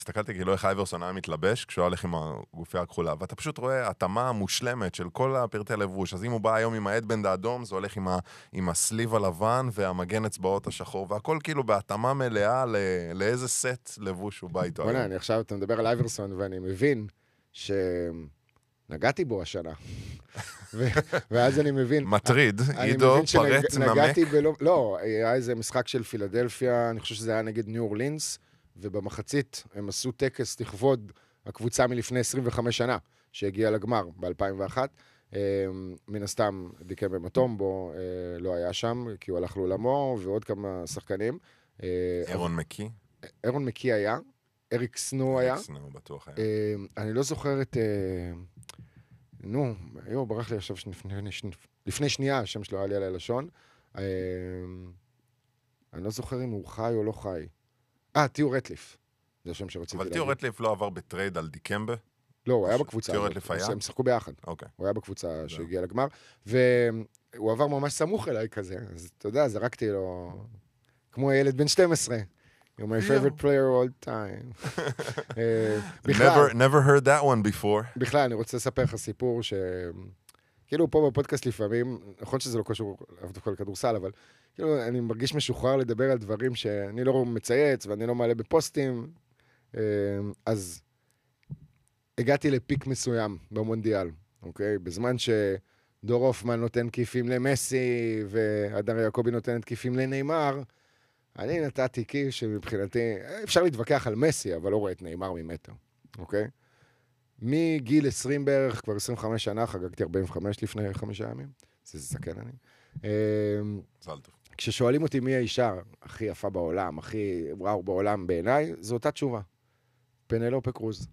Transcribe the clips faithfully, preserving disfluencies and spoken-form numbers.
הסתכלתי כאילו איך אייברסון היה מתלבש כשהוא הולך עם הגופייה הכחולה, ואתה פשוט רואה התאמה המושלמת של כל הפרטי הלבוש. אז אם הוא בא היום עם האדבנד האדום, זה הולך עם, ה, עם הסליב הלבן והמגן אצבעות השחור, והכל כאילו בהתאמה מלאה לא, לאיזה סט לבוש הוא בא איתו. בוא'נה, אני עכשיו, אתה מדבר על אייברסון, ואני מבין שנגעתי בו השנה. ו- ואז אני מבין... מטריד, אני עידו מבין פרץ נמק. שנגעתי בלא... לא, היה איזה משחק של פילדלפיה, אני חושב שזה היה נגד ניו אורלינס, ובמחצית הם עשו טקס לכבוד הקבוצה מלפני עשרים וחמש שנה, שהגיעה לגמר ב-אלפיים ואחת. מן הסתם דיקה במטומבו לא היה שם, כי הוא הלך לעולמו, ועוד כמה שחקנים. אירון מקי. אירון מקי היה, אריק סנו היה. אריק סנו בטוח היה. אני לא זוכר את... נו, יו, ברח לי עכשיו לפני שנייה, השם שלו היה לי על הלשון. אני לא זוכר אם הוא חי או לא חי. אה, טיו רטליף. זה השם שרציתי להגיד. אבל טיו רטליף לא עבר בטרייד על דיקמבה? לא, הוא היה בקבוצה. טיו רטליף היה? הם שחקו ביחד. אוקיי. הוא היה בקבוצה שהגיעה לגמר, והוא עבר ממש סמוך אליי כזה. אז אתה יודע, זרקתי לו כמו ילד בן שתים עשרה. You're my favorite player all time. Never, never heard that one before. בכלל, אני רוצה לספר לך סיפור ש... כאילו פה בפודקאסט לפעמים, נכון שזה לא קשור דווקא לכדורסל, אבל כאילו אני מרגיש משוחרר לדבר על דברים שאני לא מצייץ ואני לא מעלה בפוסטים. אז הגעתי לפיק מסוים במונדיאל, אוקיי? בזמן שדור הופמן נותן כיפים למסי והדר יעקובי נותנת כיפים לניימר, אני נתתי כיף שמבחינתי, אפשר להתווכח על מסי, אבל לא רואה את ניימר ממטר, אוקיי? מגיל עשרים בערך, כבר עשרים וחמש שנה, חגגתי ארבעים וחמש לפני חמישה ימים. זה זקן אני. זל טוב. כששואלים אותי מי האישה הכי יפה בעולם, הכי וואו בעולם בעיניי, זו אותה תשובה. פנלופה קרוז.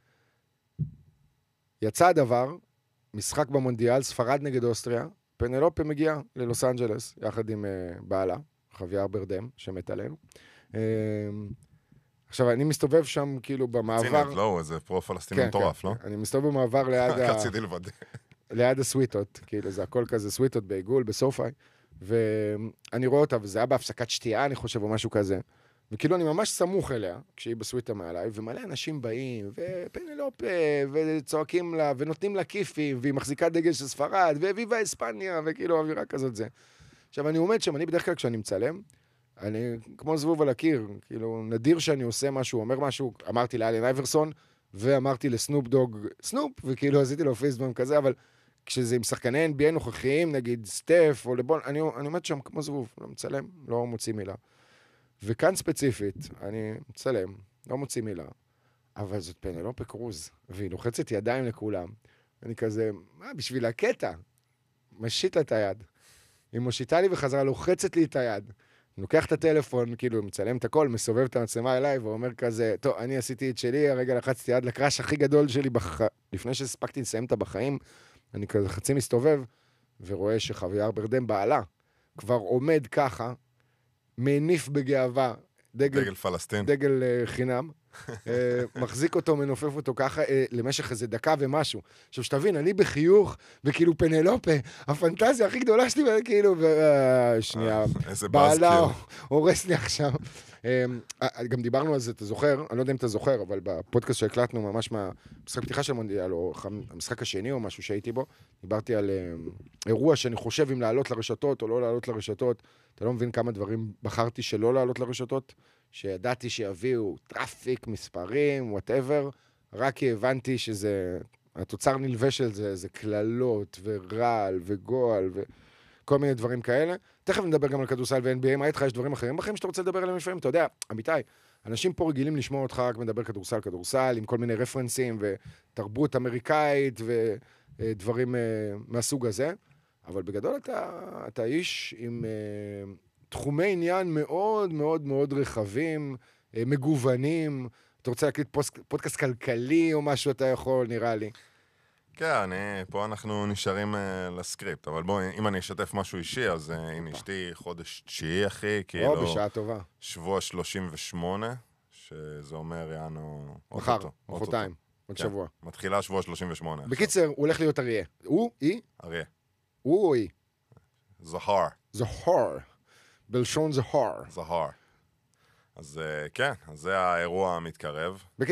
יצא הדבר, משחק במונדיאל, ספרד נגד אוסטריה, פנלופה מגיעה ללוס אנג'לס, יחד עם uh, בעלה, חוויאר ברדם, שמת עלינו. Uh, עכשיו, אני מסתובב שם כאילו במעבר... צינת, לא, איזה פרו-פלסטיני מטורף, לא? אני מסתובב במעבר ליד ה... רציתי לוודא. ליד הסוויטות, כאילו זה הכל כזה סוויטות בעיגול, בסופאי, ואני רואה אותה, וזה היה בהפסקת שתייה, אני חושב, או משהו כזה, וכאילו אני ממש סמוך אליה, כשהיא בסוויטה מעליי, ומלא אנשים באים, ופנלופה, וצועקים לה, ונותנים לה כיפים, והיא מחזיקה דגל של ספרד, וויבה אספניה, וכאילו אווירה כזאת זה. עכשיו, אני עומד שם, אני בדרך כלל כשאני מצלם, אני כמו זבוב על הקיר, כאילו, נדיר שאני עושה משהו, אומר משהו, אמרתי לאלן אייברסון, ואמרתי לסנופ דוג, סנופ, וכאילו עשיתי לו פייסבום כזה, אבל כשזה עם שחקני אן בי איי נוכחיים, נגיד סטף או לבון, אני, אני עומד שם כמו זבוב, לא מצלם, לא מוציא מילה. וכאן ספציפית, אני מצלם, לא מוציא מילה, אבל זאת פנלופה קרוז, והיא לוחצת ידיים לכולם. אני כזה, מה, בשביל הקטע? משיט לה את היד. היא מושיטה לי וחזרה, לוחצת לי את היד. אני לוקח את הטלפון, כאילו, מצלם את הכל, מסובב את המצלמה אליי, ואומר כזה, טוב, אני עשיתי את שלי, הרגע לחצתי יד לקראש הכי גדול שלי, בח... לפני שהספקתי לסיים את הבחיים, אני כזה חצי מסתובב, ורואה שחוויאר ברדם בעלה, כבר עומד ככה, מניף בגאווה, דגל, דגל פלסטין. דגל uh, חינם, uh, מחזיק אותו, מנופף אותו ככה, uh, למשך איזה דקה ומשהו. עכשיו, שתבין, אני בחיוך, וכאילו פנלופה, הפנטזיה הכי גדולה שלי, כאילו, ושנייה, איזה בעלה הורס לי עכשיו. גם דיברנו על זה, אתה זוכר, אני לא יודע אם אתה זוכר, אבל בפודקאסט שהקלטנו ממש מהמשחק פתיחה של מונדיאל, או המשחק השני או משהו שהייתי בו, דיברתי על אירוע שאני חושב אם לעלות לרשתות או לא לעלות לרשתות, אתה לא מבין כמה דברים בחרתי שלא לעלות לרשתות, שידעתי שיביאו טראפיק, מספרים, whatever, רק כי הבנתי שזה, התוצר נלווה של זה, זה כללות ורעל וגועל וכל מיני דברים כאלה. תכף נדבר גם על כדורסל ו-אן בי איי, מה איתך יש דברים אחרים בחיים שאתה רוצה לדבר עליהם לפעמים? אתה יודע, אמיתי, אנשים פה רגילים לשמוע אותך רק מדבר כדורסל, כדורסל, עם כל מיני רפרנסים ותרבות אמריקאית ודברים מהסוג הזה, אבל בגדול אתה, אתה איש עם תחומי עניין מאוד מאוד מאוד רחבים, מגוונים. אתה רוצה להקליט פודקאסט כלכלי או משהו, אתה יכול, נראה לי. כן, אני, פה אנחנו נשארים uh, לסקריפט, אבל בוא, אם אני אשתף משהו אישי, אז uh, עם אשתי חודש תשיעי, אחי, כאילו... או, בשעה טובה. שבוע שלושים ושמונה, שזה אומר, יענו... מחר, מחרתיים, עוד כן, שבוע. מתחילה שבוע שלושים ושמונה. בקיצר, הוא הולך להיות אריה. הוא? היא? אריה. הוא או היא? זהר. זהר. בלשון זהר. זהר. אז uh, כן, אז זה האירוע המתקרב.